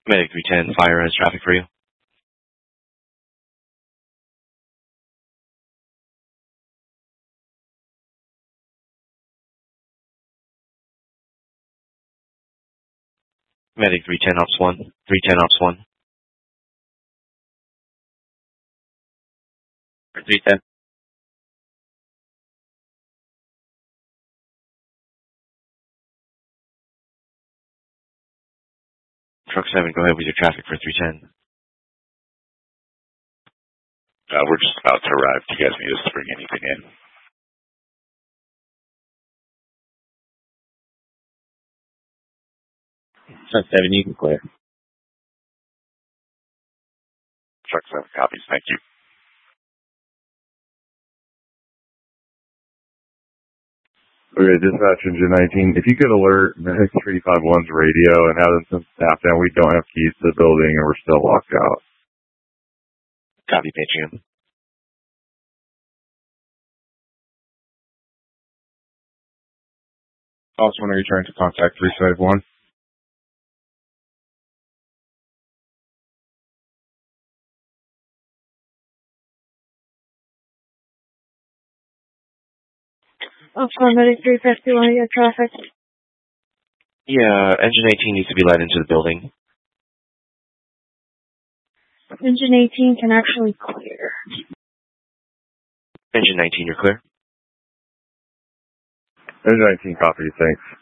Medic 310, fire has traffic for you. Medic 310 Ops 1. 310 Ops 1. 310. Truck 7, go ahead with your traffic for 310. We're just about to arrive. Do you guys need us to bring anything in? Truck 7, you can clear. Truck 7 copies. Thank you. Okay, dispatch engine 19. If you could alert Medic 351's radio and have them send staff down, we don't have keys to the building and we're still locked out. Copy, Patriot. Also, want to return to contact 351. Medic 351, your traffic. Yeah, engine 18 needs to be led into the building. Engine 18 can actually clear. Engine 19, you're clear. Engine 19, copy, thanks.